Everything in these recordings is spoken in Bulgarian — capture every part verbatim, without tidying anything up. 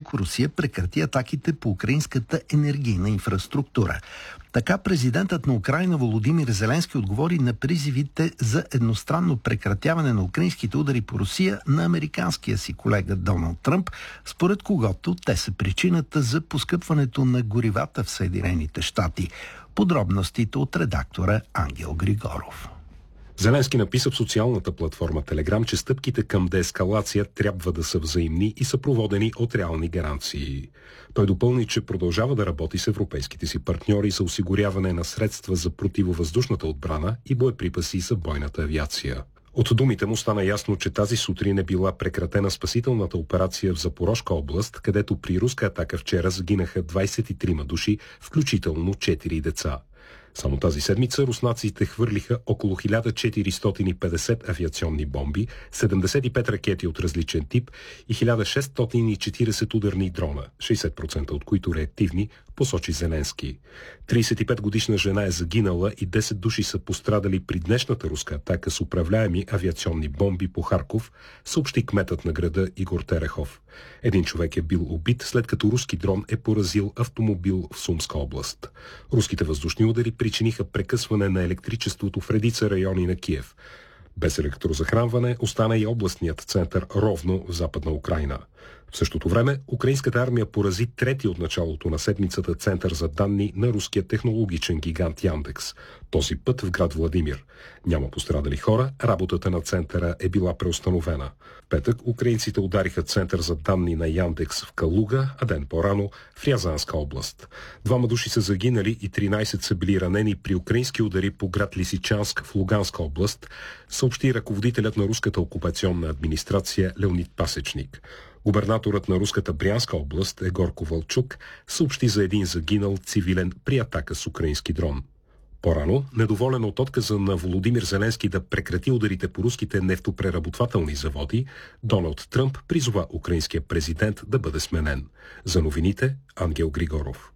ако Русия прекрати атаките по украинската енергийна инфраструктура. Така президентът на Украйна Володимир Зеленски отговори на призивите за едностранно прекратяване на украинските удари по Русия на американския си колега Доналд Тръмп, според когото те са причината за поскъпването на горивата в Съединените щати. Подробностите от редактора Ангел Григоров. Зеленски написа в социалната платформа Телеграм, че стъпките към деескалация трябва да са взаимни и са проводени от реални гаранции. Той допълни, че продължава да работи с европейските си партньори за осигуряване на средства за противовъздушната отбрана и боеприпаси за бойната авиация. От думите му стана ясно, че тази сутрин е била прекратена спасителната операция в Запорожка област, където при руска атака вчера загинаха двадесет и трима души, включително четири деца. Само тази седмица руснаците хвърлиха около хиляда четиристотин и петдесет авиационни бомби, седемдесет и пет ракети от различен тип и хиляда шестстотин и четиридесет ударни дрона, шейсет процента от които реактивни, посочи Зеленски. тридесет и пет годишна жена е загинала и десет души са пострадали при днешната руска атака с управляеми авиационни бомби по Харков, съобщи кметът на града Игор Терехов. Един човек е бил убит, след като руски дрон е поразил автомобил в Сумска област. Руските въздушни удари причиниха прекъсване на електричеството в редица райони на Киев. Без електрозахранване остана и областният център Ровно в Западна Украйна. В същото време украинската армия порази трети от началото на седмицата център за данни на руския технологичен гигант Яндекс. Този път в град Владимир. Няма пострадали хора, работата на центъра е била преустановена. В петък украинците удариха център за данни на Яндекс в Калуга, а ден по-рано в Рязанска област. Двама души са загинали и тринадесет са били ранени при украински удари по град Лисичанск в Луганска област, съобщи ръководителят на руската окупационна администрация Леонид Пасечник. Губернаторът на руската Брянска област Егор Ковалчук съобщи за един загинал цивилен при атака с украински дрон. По-рано, недоволен от отказа на Володимир Зеленски да прекрати ударите по руските нефтопреработвателни заводи, Доналд Тръмп призова украинския президент да бъде сменен. За новините Ангел Григоров.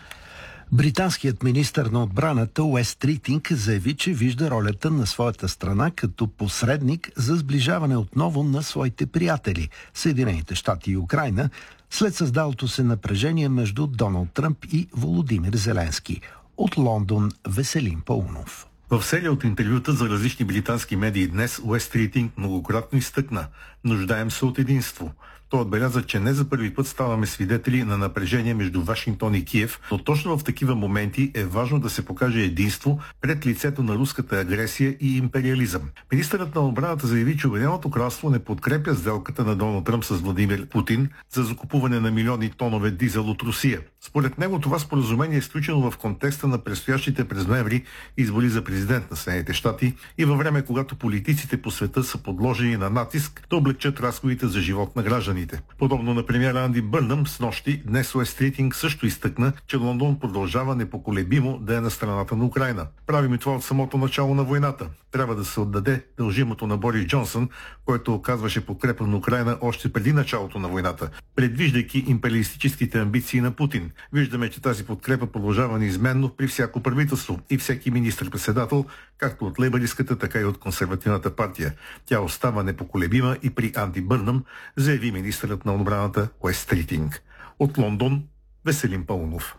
Британският министър на отбраната Уест Тритинг заяви, че вижда ролята на своята страна като посредник за сближаване отново на своите приятели – Съединените щати и Украйна, след създалото се напрежение между Доналд Тръмп и Володимир Зеленски. От Лондон Веселин Паунов. В серия от интервюта за различни британски медии днес Уест Тритинг многократно изтъкна: нуждаем се от единство. Той отбеляза, че не за първи път ставаме свидетели на напрежение между Вашингтон и Киев, но точно в такива моменти е важно да се покаже единство пред лицето на руската агресия и империализъм. Министърът на отбраната заяви, че Обединеното кралство не подкрепя сделката на Доналд Тръмп с Владимир Путин за закупуване на милиони тонове дизел от Русия. Според него това споразумение е изключено в контекста на предстоящите през ноември избори за президент на Съединените щати и във време, когато политиците по света са подложени на натиск да облегчат разходите за живот на гражданите. Подобно на премиера Анди Бърнъм снощи, днес Уест Тритинг също изтъкна, че Лондон продължава непоколебимо да е на страната на Украйна. Правим и това от самото начало на войната. Трябва да се отдаде дължимото на Борис Джонсън, който оказваше подкрепа на Украйна още преди началото на войната, предвиждайки империалистическите амбиции на Путин. Виждаме, че тази подкрепа продължава неизменно при всяко правителство и всеки министър-председател, както от лейбъристската, така и от консервативната партия. Тя остава непоколебима и при Анди Бърнъм, заяви министърът на отбраната Уест Тритинг. От Лондон Веселин Паунов.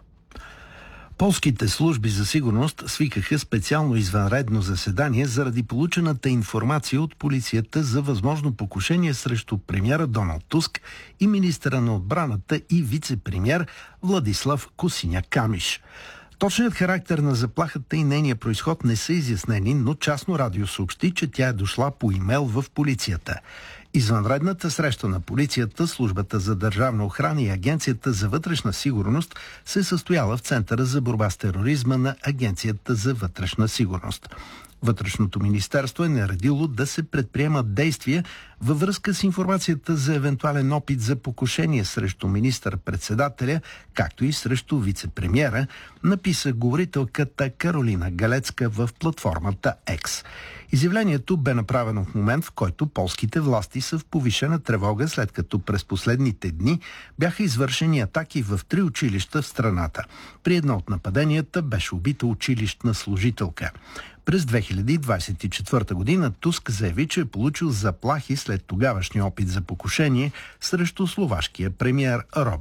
Полските служби за сигурност свикаха специално извънредно заседание заради получената информация от полицията за възможно покушение срещу премиера Доналд Туск и министъра на отбраната и вице-премиер Владислав Косиня-Камиш. Точният характер на заплахата и нейния произход не са изяснени, но частно радио съобщи, че тя е дошла по имейл в полицията. Извънредната среща на полицията, службата за държавна охрана и агенцията за вътрешна сигурност се е състояла в Центъра за борба с тероризма на агенцията за вътрешна сигурност. Вътрешното министерство е наредило да се предприемат действия във връзка с информацията за евентуален опит за покушение срещу министър-председателя, както и срещу вице-премиера, написа говорителката Каролина Галецка в платформата X. Изявлението бе направено в момент, в който полските власти са в повишена тревога, след като през последните дни бяха извършени атаки в три училища в страната. При едно от нападенията беше убита училищна служителка. През две хиляди двадесет и четвърта година Туск заяви, че е получил заплахи след тогавашния опит за покушение срещу словашкия премиер Роберт